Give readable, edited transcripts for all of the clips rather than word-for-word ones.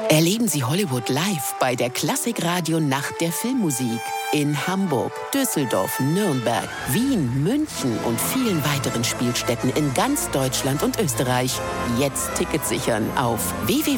Erleben Sie Hollywood live bei der Klassikradio Nacht der Filmmusik. In Hamburg, Düsseldorf, Nürnberg, Wien, München und vielen weiteren Spielstätten in ganz Deutschland und Österreich. Jetzt Tickets sichern auf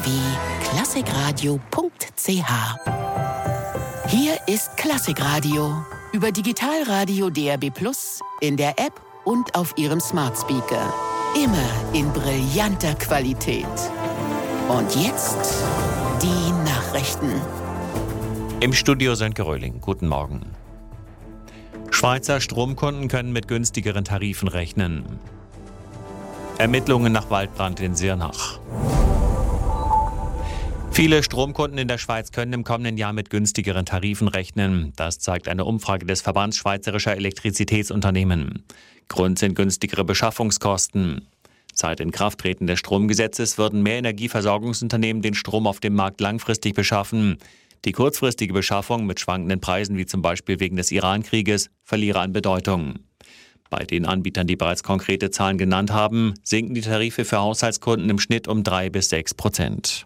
www.klassikradio.ch. Hier ist Klassikradio. Über Digitalradio DAB+, in der App und auf Ihrem Smart Speaker. Immer in brillanter Qualität. Und jetzt die Nachrichten. Im Studio Sönke Röhling. Guten Morgen. Schweizer Stromkunden können mit günstigeren Tarifen rechnen. Ermittlungen nach Waldbrand in Sirnach. Viele Stromkunden in der Schweiz können im kommenden Jahr mit günstigeren Tarifen rechnen. Das zeigt eine Umfrage des Verbands Schweizerischer Elektrizitätsunternehmen. Grund sind günstigere Beschaffungskosten. Seit Inkrafttreten des Stromgesetzes würden mehr Energieversorgungsunternehmen den Strom auf dem Markt langfristig beschaffen. Die kurzfristige Beschaffung mit schwankenden Preisen, wie zum Beispiel wegen des Iran-Krieges, verliere an Bedeutung. Bei den Anbietern, die bereits konkrete Zahlen genannt haben, sinken die Tarife für Haushaltskunden im Schnitt um 3-6%.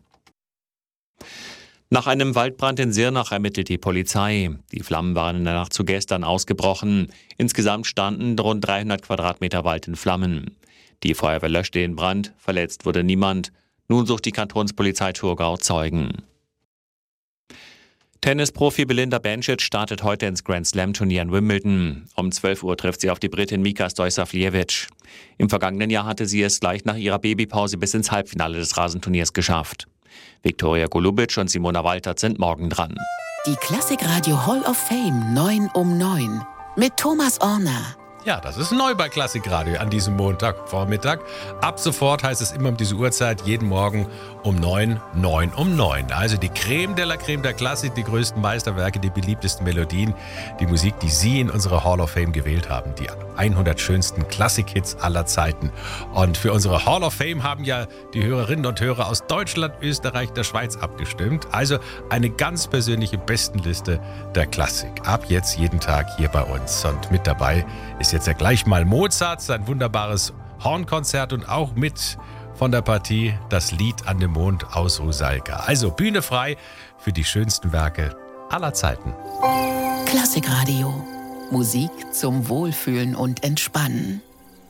Nach einem Waldbrand in Sirnach ermittelt die Polizei. Die Flammen waren in der Nacht zu gestern ausgebrochen. Insgesamt standen rund 300 Quadratmeter Wald in Flammen. Die Feuerwehr löschte den Brand, verletzt wurde niemand. Nun sucht die Kantonspolizei Thurgau Zeugen. Tennisprofi Belinda Bencic startet heute ins Grand-Slam-Turnier in Wimbledon. Um 12 Uhr trifft sie auf die Britin Mika Stojsavljevic. Im vergangenen Jahr hatte sie es gleich nach ihrer Babypause bis ins Halbfinale des Rasenturniers geschafft. Viktoria Golubic und Simona Waltert sind morgen dran. Die Klassikradio Hall of Fame 9 um 9 mit Thomas Orner. Ja, das ist neu bei Klassikradio an diesem Montagvormittag. Ab sofort heißt es immer um diese Uhrzeit, jeden Morgen um 9 um 9. Also die Creme de la Creme der Klassik, die größten Meisterwerke, die beliebtesten Melodien, die Musik, die Sie in unsere Hall of Fame gewählt haben. Die 100 schönsten Klassik-Hits aller Zeiten. Und für unsere Hall of Fame haben ja die Hörerinnen und Hörer aus Deutschland, Österreich, der Schweiz abgestimmt. Also eine ganz persönliche Bestenliste der Klassik. Ab jetzt jeden Tag hier bei uns. Und mit dabei ist jetzt ja gleich mal Mozart, sein wunderbares Hornkonzert und auch mit von der Partie das Lied an dem Mond aus Rusalka. Also Bühne frei für die schönsten Werke aller Zeiten. Klassikradio. Musik zum Wohlfühlen und Entspannen.